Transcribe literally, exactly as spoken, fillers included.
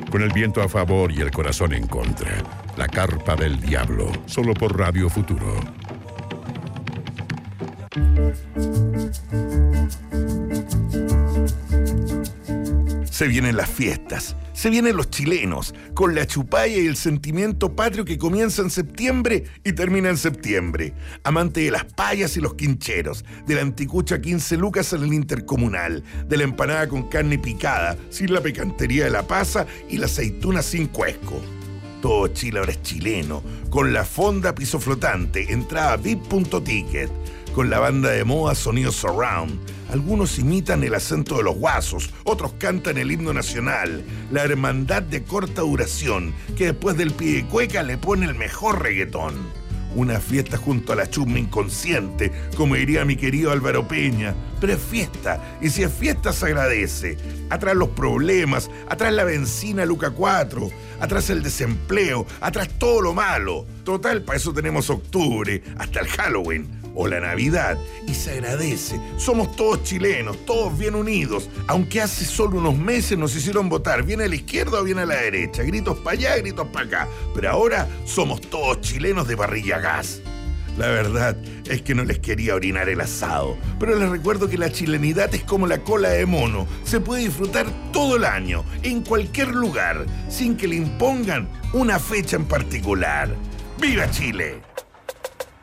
Con el viento a favor y el corazón en contra. La carpa del diablo, solo por Radio Futuro. Se vienen las fiestas, se vienen los chilenos, con la chupalla y el sentimiento patrio que comienza en septiembre y termina en septiembre. Amante de las payas y los quincheros, de la anticucha quince lucas en el intercomunal, de la empanada con carne picada, sin la picantería de la pasa y la aceituna sin cuesco. Todo Chile ahora es chileno, con la fonda piso flotante, entrada V I P punto ticket, con la banda de moda Sonido Surround. Algunos imitan el acento de los guasos, otros cantan el himno nacional, la hermandad de corta duración, que después del pie de cueca le pone el mejor reggaetón. Una fiesta junto a la chusma inconsciente, como diría mi querido Álvaro Peña, pero es fiesta, y si es fiesta se agradece. Atrás los problemas, atrás la benzina Luca cuatro, atrás el desempleo, atrás todo lo malo. Total, para eso tenemos octubre, hasta el Halloween o la Navidad, y se agradece. Somos todos chilenos, todos bien unidos, aunque hace solo unos meses nos hicieron votar, bien a la izquierda o bien a la derecha, gritos para allá, gritos para acá, pero ahora somos todos chilenos de parrilla a gas. La verdad es que no les quería orinar el asado, pero les recuerdo que la chilenidad es como la cola de mono, se puede disfrutar todo el año, en cualquier lugar, sin que le impongan una fecha en particular. ¡Viva Chile!